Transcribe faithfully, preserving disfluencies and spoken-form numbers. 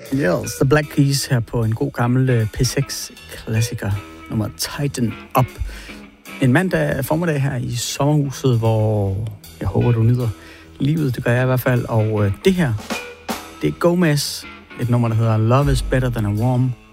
Yes, The Black Keys her på en god gammel P seks-klassiker, nummer Tighten Up. En mandag formiddag her i sommerhuset, hvor jeg håber, du nyder livet. Det gør jeg i hvert fald. Og det her, det er Gomez, et nummer, der hedder Love is Better Than a Warm